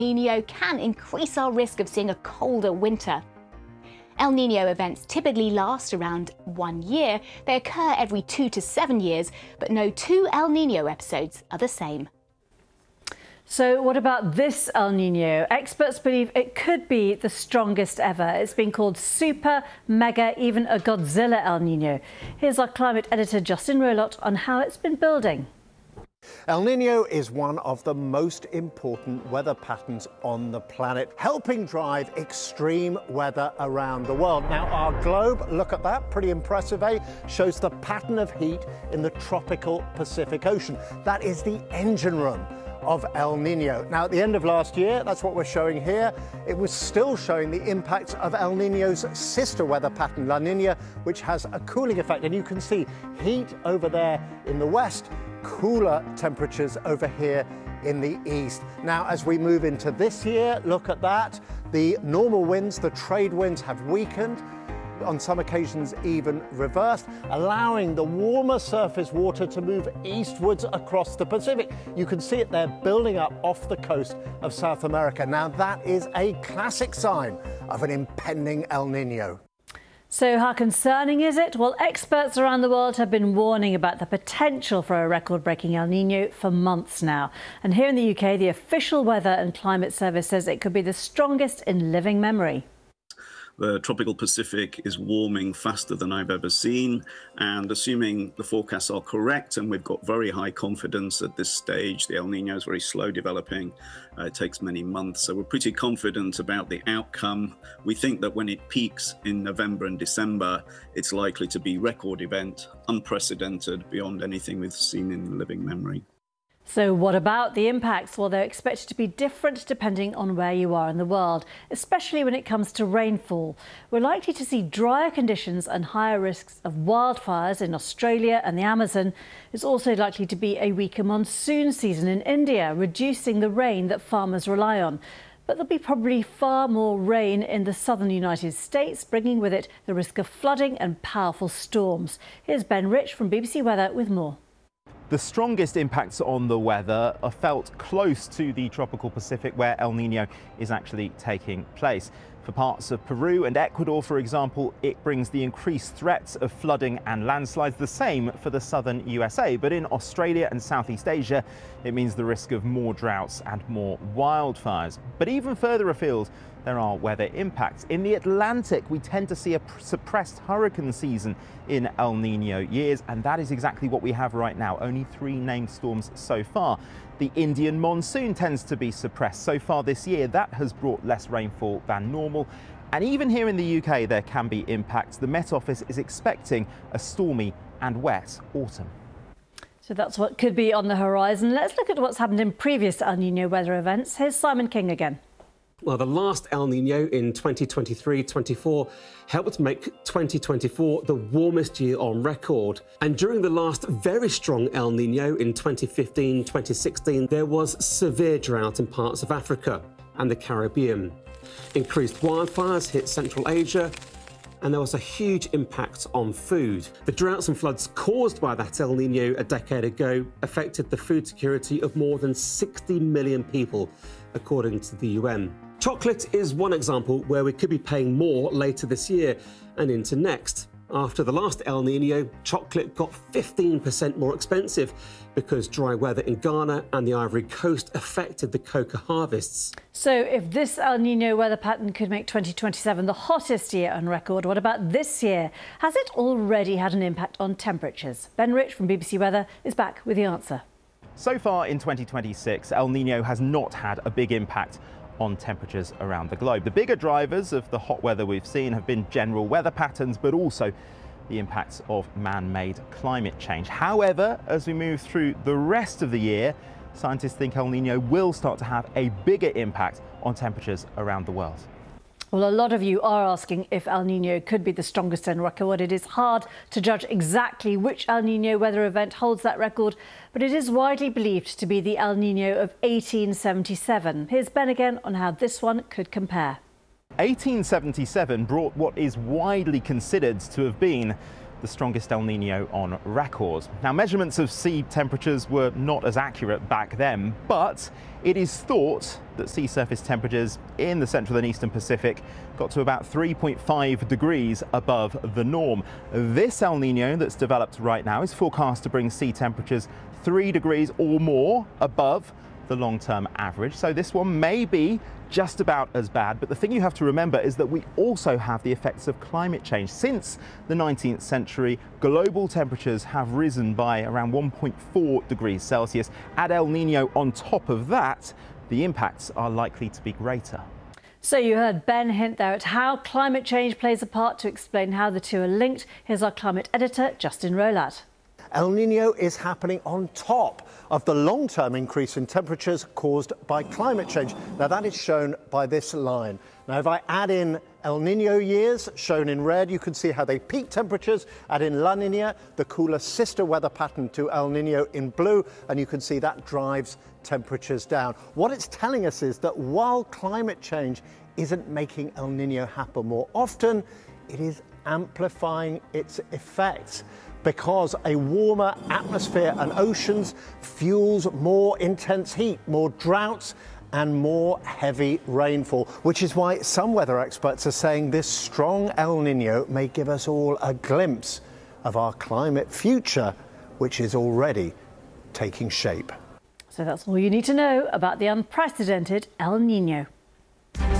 Niño can increase our risk of seeing a colder winter. El Niño events typically last around 1 year. They occur every 2 to 7 years, but no two El Niño episodes are the same. So what about this El Niño? Experts believe it could be the strongest ever. It's been called super, mega, even a Godzilla El Niño. Here's our climate editor Justin Rowlott on how it's been building. El Niño is one of the most important weather patterns on the planet, helping drive extreme weather around the world. Now, our globe, look at that, pretty impressive, eh? Shows the pattern of heat in the tropical Pacific Ocean. That is the engine room of El Niño. Now, at the end of last year, that's what we're showing here, it was still showing the impacts of El Niño's sister weather pattern, La Niña, which has a cooling effect. And you can see heat over there in the west, cooler temperatures over here in the east. Now, as we move into this year, look at that. The normal winds, the trade winds have weakened, on some occasions even reversed, allowing the warmer surface water to move eastwards across the Pacific. You can see it there building up off the coast of South America. Now, that is a classic sign of an impending El Niño. So how concerning is it? Well, experts around the world have been warning about the potential for a record-breaking El Niño for months now. And here in the UK, the official Weather and Climate Service says it could be the strongest in living memory. The tropical Pacific is warming faster than I've ever seen, and assuming the forecasts are correct, and we've got very high confidence at this stage, the El Niño is very slow developing, it takes many months, so we're pretty confident about the outcome. We think that when it peaks in November and December, it's likely to be a record event, unprecedented, beyond anything we've seen in living memory. So what about the impacts? Well, they're expected to be different depending on where you are in the world, especially when it comes to rainfall. We're likely to see drier conditions and higher risks of wildfires in Australia and the Amazon. There's also likely to be a weaker monsoon season in India, reducing the rain that farmers rely on. But there'll be probably far more rain in the southern United States, bringing with it the risk of flooding and powerful storms. Here's Ben Rich from BBC Weather with more. The strongest impacts on the weather are felt close to the tropical Pacific, where El Niño is actually taking place. For parts of Peru and Ecuador, for example, it brings the increased threats of flooding and landslides, the same for the southern USA. But in Australia and Southeast Asia, it means the risk of more droughts and more wildfires. But even further afield, there are weather impacts. In the Atlantic, we tend to see a suppressed hurricane season in El Niño years, and that is exactly what we have right now. Only 3 named storms so far. The Indian monsoon tends to be suppressed. So far this year, that has brought less rainfall than normal. And even here in the UK, there can be impacts. The Met Office is expecting a stormy and wet autumn. So that's what could be on the horizon. Let's look at what's happened in previous El Niño weather events. Here's Simon King again. Well, the last El Niño in 2023-24 helped make 2024 the warmest year on record. And during the last very strong El Niño in 2015-2016, there was severe drought in parts of Africa and the Caribbean. Increased wildfires hit Central Asia, and there was a huge impact on food. The droughts and floods caused by that El Niño a decade ago affected the food security of more than 60 million people, according to the UN. Chocolate is one example where we could be paying more later this year and into next. After the last El Niño, chocolate got 15% more expensive because dry weather in Ghana and the Ivory Coast affected the cocoa harvests. So if this El Niño weather pattern could make 2027 the hottest year on record, what about this year? Has it already had an impact on temperatures? Ben Rich from BBC Weather is back with the answer. So far in 2026, El Niño has not had a big impact on temperatures around the globe. The bigger drivers of the hot weather we've seen have been general weather patterns, but also the impacts of man-made climate change. However, as we move through the rest of the year, scientists think El Niño will start to have a bigger impact on temperatures around the world. Well, a lot of you are asking if El Niño could be the strongest on record. It is hard to judge exactly which El Niño weather event holds that record, but it is widely believed to be the El Niño of 1877. Here's Ben again on how this one could compare. 1877 brought what is widely considered to have been the strongest El Nino on record. Now, measurements of sea temperatures were not as accurate back then, but it is thought that sea surface temperatures in the central and eastern Pacific got to about 3.5 degrees above the norm. This El Nino that's developed right now is forecast to bring sea temperatures 3 degrees or more above the long-term average. So this one may be just about as bad, but the thing you have to remember is that we also have the effects of climate change. Since the 19th century, global temperatures have risen by around 1.4 degrees Celsius. Add El Nino on top of that, the impacts are likely to be greater. So you heard Ben hint there at how climate change plays a part. To explain how the two are linked, here's our climate editor, Justin Rolat. El Nino is happening on top of the long-term increase in temperatures caused by climate change. Now, that is shown by this line. Now, if I add in El Nino years, shown in red, you can see how they peak temperatures. Add in La Nina, the cooler sister weather pattern to El Nino in blue, and you can see that drives temperatures down. What it's telling us is that while climate change isn't making El Nino happen more often, it is amplifying its effects, because a warmer atmosphere and oceans fuels more intense heat, more droughts and more heavy rainfall, which is why some weather experts are saying this strong El Nino may give us all a glimpse of our climate future, which is already taking shape. So that's all you need to know about the unprecedented El Nino.